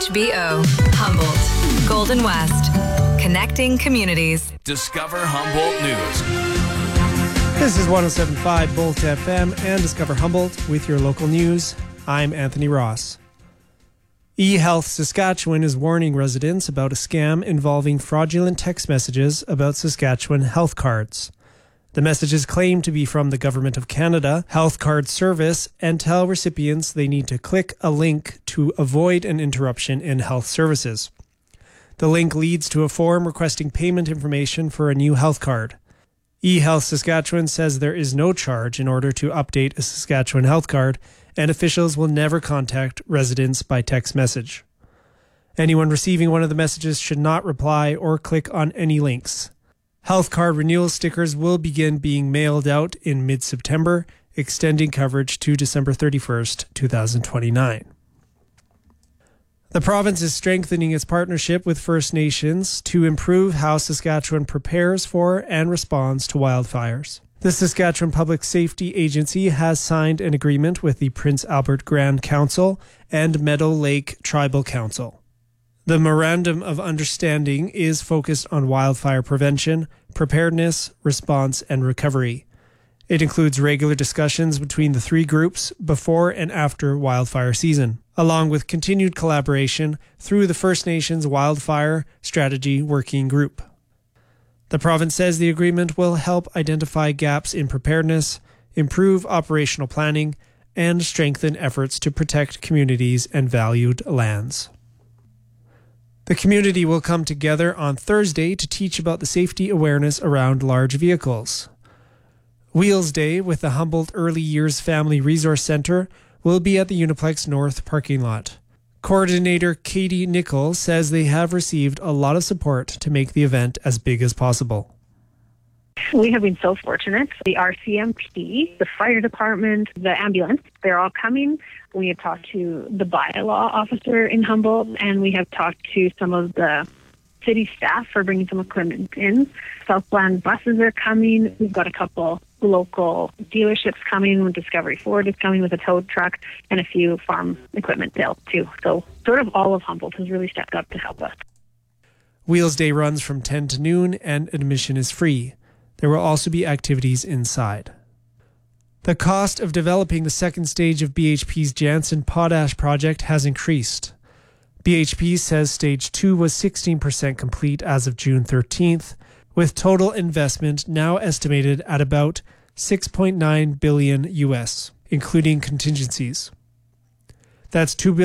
HBO, Humboldt, Golden West, connecting communities. Discover Humboldt News. This is 107.5 Bolt FM and Discover Humboldt with your local news. I'm Anthony Ross. eHealth Saskatchewan is warning residents about a scam involving fraudulent text messages about Saskatchewan health cards. The messages claim to be from the Government of Canada Health Card Service and tell recipients they need to click a link to avoid an interruption in health services. The link leads to a form requesting payment information for a new health card. eHealth Saskatchewan says there is no charge in order to update a Saskatchewan health card, and officials will never contact residents by text message. Anyone receiving one of the messages should not reply or click on any links. Health card renewal stickers will begin being mailed out in mid-September, extending coverage to December 31st, 2029. The province is strengthening its partnership with First Nations to improve how Saskatchewan prepares for and responds to wildfires. The Saskatchewan Public Safety Agency has signed an agreement with the Prince Albert Grand Council and Meadow Lake Tribal Council. The Memorandum of Understanding is focused on wildfire prevention, preparedness, response, and recovery. It includes regular discussions between the three groups before and after wildfire season, along with continued collaboration through the First Nations Wildfire Strategy Working Group. The province says the agreement will help identify gaps in preparedness, improve operational planning, and strengthen efforts to protect communities and valued lands. The community will come together on Thursday to teach about the safety awareness around large vehicles. Wheels Day with the Humboldt Early Years Family Resource Centre will be at the Uniplex North parking lot. Coordinator Katie Nichol says they have received a lot of support to make the event as big as possible. We have been so fortunate. The RCMP, the fire department, the ambulance, they're all coming. We have talked to the bylaw officer in Humboldt, and we have talked to some of the city staff for bringing some equipment in. Southland buses are coming. We've got a couple local dealerships coming. Discovery Ford is coming with a tow truck and a few farm equipment sales too. So sort of all of Humboldt has really stepped up to help us. Wheels Day runs from 10 to noon and admission is free. There will also be activities inside. The cost of developing the second stage of BHP's Jansen Potash project has increased. BHP says Stage 2 was 16% complete as of June 13th, with total investment now estimated at about $6.9 billion US, including contingencies. That's $2 billion